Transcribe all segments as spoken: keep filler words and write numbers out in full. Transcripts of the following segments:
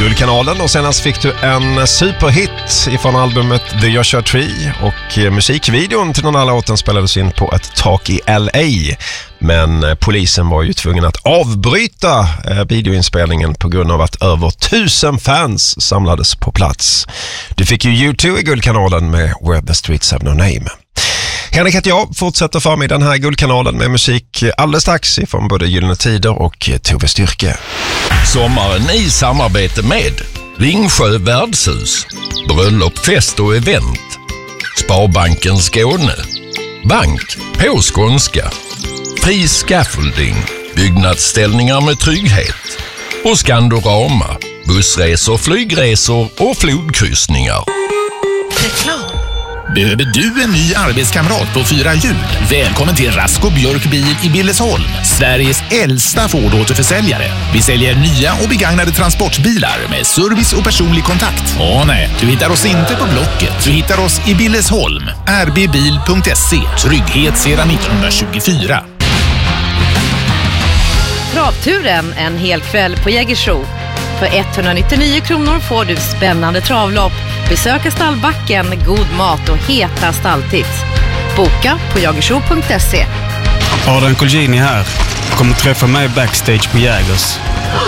Guldkanalen, och senast fick du en superhit ifrån albumet The Joshua Tree, och musikvideon till den här låten spelades in på ett tak i L A. Men polisen var ju tvungen att avbryta videoinspelningen på grund av att över tusen fans samlades på plats. Du fick ju U två i Guldkanalen med Where the Streets Have No Name. Henrik heter jag, fortsätter för mig den här Guldkanalen med musik alldeles strax ifrån både Gyllene Tider och Tove Styrke. Sommaren i samarbete med Ringsjö värdshus, bröllop, fest och event, Sparbanken Skåne, Bank på skånska, Fri Scaffolding, byggnadsställningar med trygghet och Skandorama, bussresor, flygresor och flodkryssningar. Reklam. Behöver du en ny arbetskamrat på fyra hjul? Välkommen till Rasko Björk Bil i Billesholm, Sveriges äldsta Ford-återförsäljare. Vi säljer nya och begagnade transportbilar med service och personlig kontakt. Åh nej, du hittar oss inte på Blocket. Du hittar oss i Billesholm. r b bil punkt se. Trygghet sedan nittonhundratjugofyra. Travturen en hel kväll på Jägersro. För etthundranittionio kronor får du spännande travlopp, besöka stallbacken, god mat och heta stalltips. Boka på jagersro punkt se. Adrian Colgjini här. Kommer träffa mig backstage på Jägers.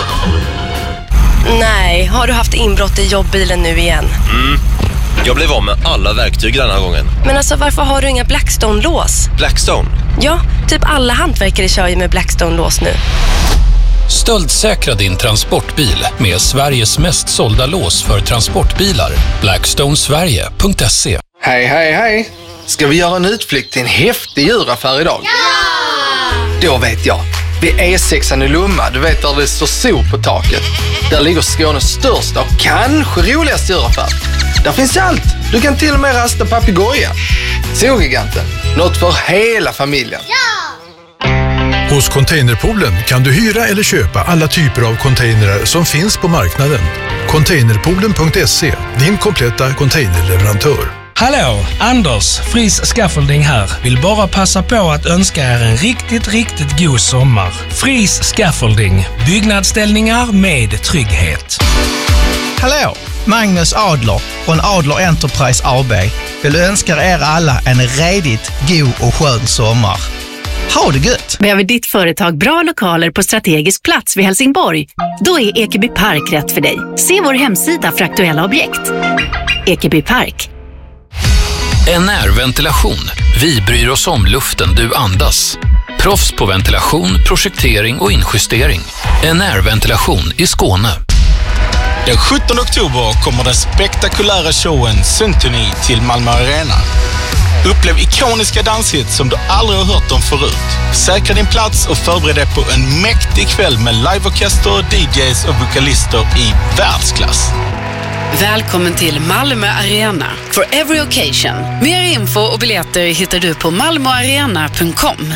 Nej, har du haft inbrott i jobbbilen nu igen? Mm. Jag blev av med alla verktyg den här gången. Men alltså, varför har du inga Blackstone-lås? Blackstone? Ja, typ alla hantverkare kör ju med Blackstone-lås nu. Stöldsäkra din transportbil med Sveriges mest sålda lås för transportbilar. blackstone sverige punkt se. Hej, hej, hej! Ska vi göra en utflykt till en häftig djuraffär idag? Ja! Då vet jag. Vid E sexan i Lomma, du vet där det står sol på taket. Där ligger Skånes största och kanske roligaste djuraffär. Där finns allt. Du kan till och med rasta papegoja. Zogiganten. Något för hela familjen. Ja! Hos Containerpoolen kan du hyra eller köpa alla typer av containrar som finns på marknaden. Containerpoolen punkt se, din kompletta containerleverantör. Hallå, Anders, Fris Scaffolding här. Vill bara passa på att önska er en riktigt, riktigt god sommar. Fris Scaffolding, byggnadsställningar med trygghet. Hallå, Magnus Adler från Adler Enterprise A B vill önska er alla en redigt god och skön sommar. Ha det gött! Behöver ditt företag bra lokaler på strategisk plats vid Helsingborg? Då är Ekeby Park rätt för dig. Se vår hemsida för aktuella objekt. Ekeby Park. N R Ventilation. Vi bryr oss om luften du andas. Proffs på ventilation, projektering och injustering. N R Ventilation i Skåne. Den sjuttonde oktober kommer den spektakulära showen Symphony till Malmö Arena. Upplev ikoniska danshits som du aldrig har hört om förut. Säkra din plats och förbered dig på en mäktig kväll med liveorkester, D Js och vokalister i världsklass. Välkommen till Malmö Arena for every occasion. Mer info och biljetter hittar du på malmoarena punkt com.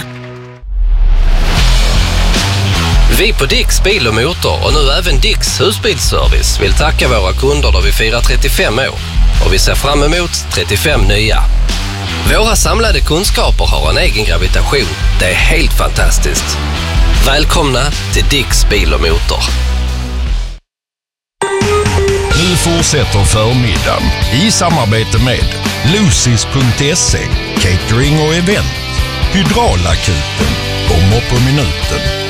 Vi på Dicks Bil och Motor och nu även Dicks Husbilsservice vill tacka våra kunder då vi firar trettiofem år. Och vi ser fram emot trettiofem nya. Våra samlade kunskaper har en egen gravitation. Det är helt fantastiskt. Välkomna till Dicks Bil och Motor. Nu fortsätter förmiddagen i samarbete med Lucis punkt se, catering och event, Hydraulakuten, bomber på minuten.